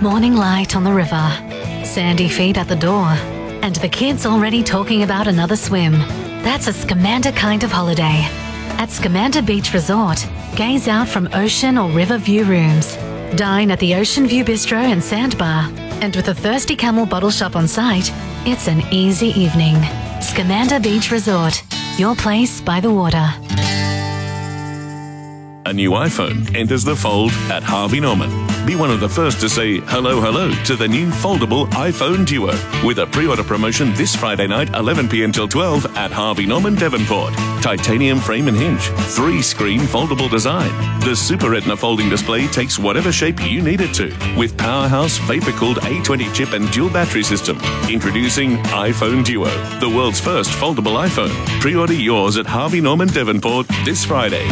Morning light on the river, sandy feet at the door, and the kids already talking about another swim. That's a Scamander kind of holiday. At Scamander Beach Resort, gaze out from ocean or river view rooms. Dine at the Ocean View Bistro and Sandbar. And with a Thirsty Camel bottle shop on site, it's an easy evening. Scamander Beach Resort, your place by the water. A new iPhone enters the fold at Harvey Norman. Be one of the first to say hello, hello to the new foldable iPhone Duo with a pre-order promotion this Friday night, 11 p.m. till 12 at Harvey Norman, Devonport. Titanium frame and hinge, 3-screen foldable design. The Super Retina folding display takes whatever shape you need it to with Powerhouse vapor-cooled A20 chip and dual battery system. Introducing iPhone Duo, the world's first foldable iPhone. Pre-order yours at Harvey Norman, Devonport this Friday.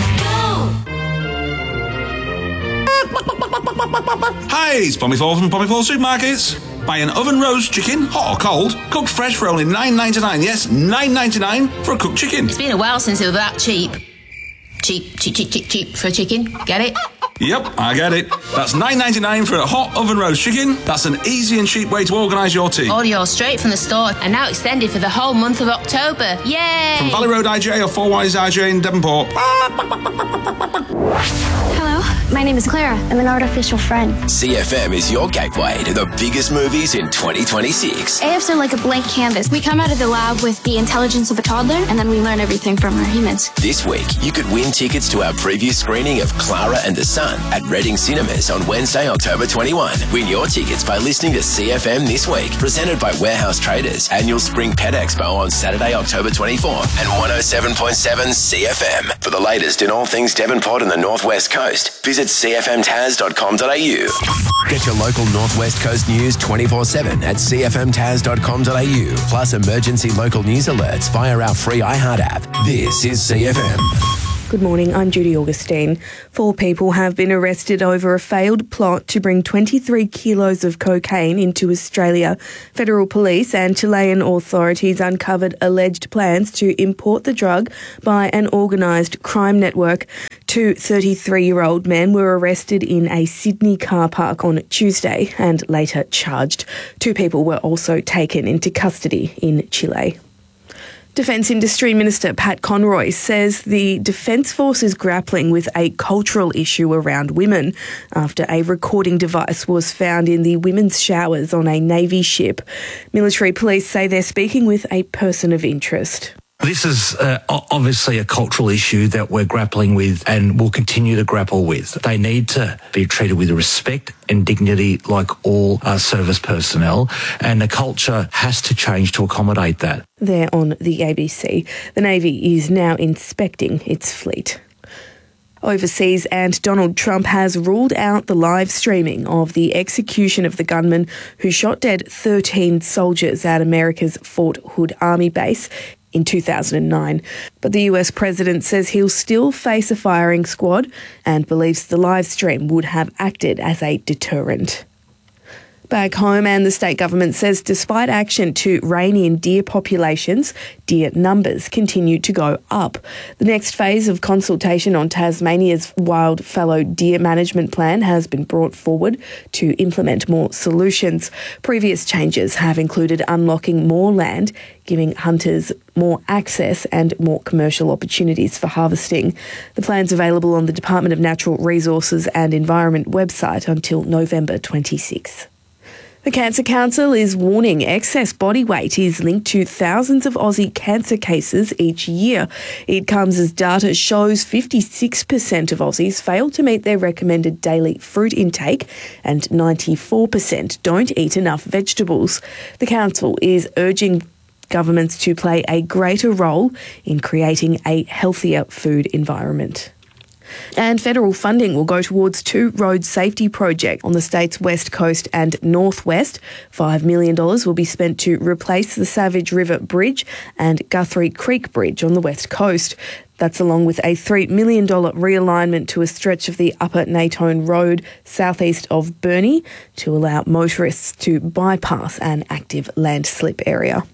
Hi, it's Pommy Fall from Pommy Fall Supermarkets. Buy an oven roast chicken, hot or cold, cooked fresh for only $9.99. Yes, $9.99 for a cooked chicken. It's been a while since it was that cheap. Cheap for a chicken. Get it? Yep, I get it. That's $9.99 for a hot oven roast chicken. That's an easy and cheap way to organise your tea. Order yours straight from the store and now extended for the whole month of October. Yay! From Valley Road IGA or Four Wise IGA in Devonport. Hello, my name is Clara. I'm an artificial friend. CFM is your gateway to the biggest movies in 2026. AFs are like a blank canvas. We come out of the lab with the intelligence of a toddler, and then we learn everything from our humans. This week, you could win tickets to our preview screening of Clara and the Sun at Reading Cinemas on Wednesday, October 21. Win your tickets by listening to CFM This Week, presented by Warehouse Traders. Annual Spring Pet Expo on Saturday, October 24. And 107.7 CFM. For the latest in all things Devonport and the Northwest Coast, visit cfmtaz.com.au. Get your local Northwest Coast news 24/7 at cfmtaz.com.au. Plus emergency local news alerts via our free iHeart app. This is CFM. Good morning, I'm Judy Augustine. 4 people have been arrested over a failed plot to bring 23 kilos of cocaine into Australia. Federal police and Chilean authorities uncovered alleged plans to import the drug by an organised crime network. 2 33-year-old men were arrested in a Sydney car park on Tuesday and later charged. 2 people were also taken into custody in Chile. Defence Industry Minister Pat Conroy says the Defence Force is grappling with a cultural issue around women after a recording device was found in the women's showers on a Navy ship. Military police say they're speaking with a person of interest. This is obviously a cultural issue that we're grappling with and will continue to grapple with. They need to be treated with respect and dignity like all service personnel, and the culture has to change to accommodate that. There on the ABC. The Navy is now inspecting its fleet. Overseas, and Donald Trump has ruled out the live streaming of the execution of the gunman who shot dead 13 soldiers at America's Fort Hood Army base in 2009. But the US president says he'll still face a firing squad and believes the live stream would have acted as a deterrent. Back home, and the state government says despite action to rein in deer populations, deer numbers continue to go up. The next phase of consultation on Tasmania's wild fallow deer management plan has been brought forward to implement more solutions. Previous changes have included unlocking more land, giving hunters more access and more commercial opportunities for harvesting. The plan's available on the Department of Natural Resources and Environment website until November 26. The Cancer Council is warning excess body weight is linked to thousands of Aussie cancer cases each year. It comes as data shows 56% of Aussies fail to meet their recommended daily fruit intake and 94% don't eat enough vegetables. The council is urging governments to play a greater role in creating a healthier food environment. And federal funding will go towards 2 road safety projects on the state's west coast and northwest. $5 million will be spent to replace the Savage River Bridge and Guthrie Creek Bridge on the west coast. That's along with a $3 million realignment to a stretch of the Upper Natone Road southeast of Burnie to allow motorists to bypass an active landslip area.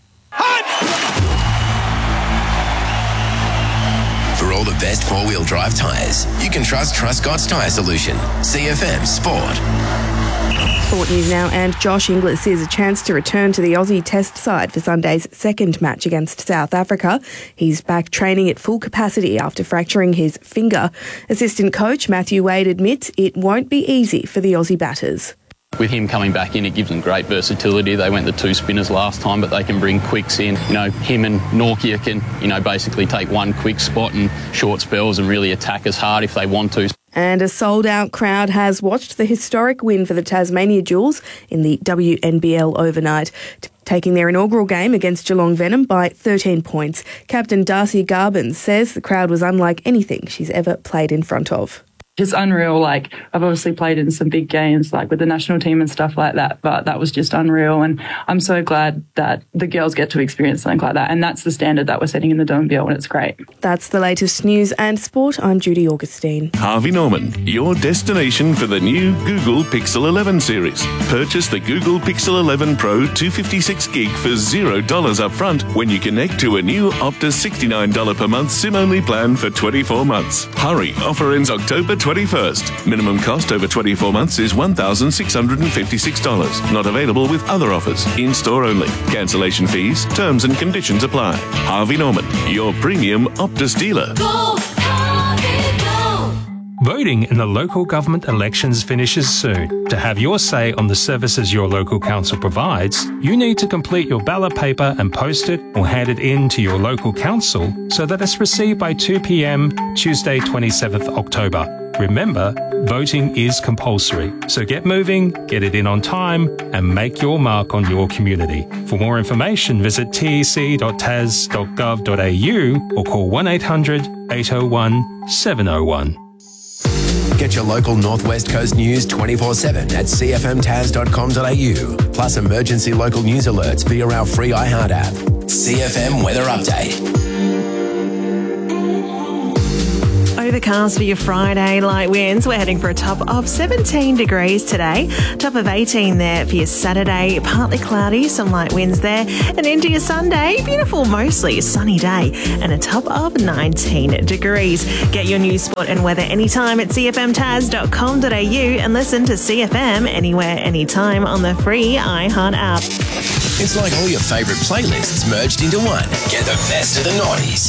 For all the best four-wheel drive tyres, you can trust Truscott's Tyre Solution. CFM Sport. Sport news now, and Josh Inglis sees a chance to return to the Aussie Test side for Sunday's second match against South Africa. He's back training at full capacity after fracturing his finger. Assistant coach Matthew Wade admits it won't be easy for the Aussie batters. With him coming back in, it gives them great versatility. They went the two spinners last time, but they can bring quicks in. Him and Norkia can, basically take one quick spot and short spells and really attack us hard if they want to. And a sold-out crowd has watched the historic win for the Tasmania Jewels in the WNBL overnight, taking their inaugural game against Geelong Venom by 13 points. Captain Darcy Garbin says the crowd was unlike anything she's ever played in front of. It's unreal. I've obviously played in some big games, with the national team and stuff like that, but that was just unreal. And I'm so glad that the girls get to experience something like that. And that's the standard that we're setting in the WNBL, and it's great. That's the latest news and sport. I'm Judy Augustine. Harvey Norman, your destination for the new Google Pixel 11 series. Purchase the Google Pixel 11 Pro 256 gig for $0 up front when you connect to a new Optus $69 per month SIM-only plan for 24 months. Hurry, offer ends October 21st. Minimum cost over 24 months is $1,656. Not available with other offers. In-store only. Cancellation fees, terms and conditions apply. Harvey Norman, your premium Optus dealer. Go, Harvey, go. Voting in the local government elections finishes soon. To have your say on the services your local council provides, you need to complete your ballot paper and post it or hand it in to your local council so that it's received by 2 p.m. Tuesday 27th October. Remember, voting is compulsory, so get moving, get it in on time, and make your mark on your community. For more information, visit tec.tas.gov.au or call 1-800-801-701. Get your local Northwest Coast news 24/7 at cfmtas.com.au, plus emergency local news alerts via our free iHeart app. CFM Weather Update. Overcast for your Friday, light winds. We're heading for a top of 17 degrees today. Top of 18 there for your Saturday. Partly cloudy, some light winds there. And into your Sunday, beautiful, mostly sunny day. And a top of 19 degrees. Get your news, sport and weather anytime at cfmtas.com.au and listen to CFM anywhere, anytime on the free iHeart app. It's like all your favourite playlists merged into one. Get the best of the noughties.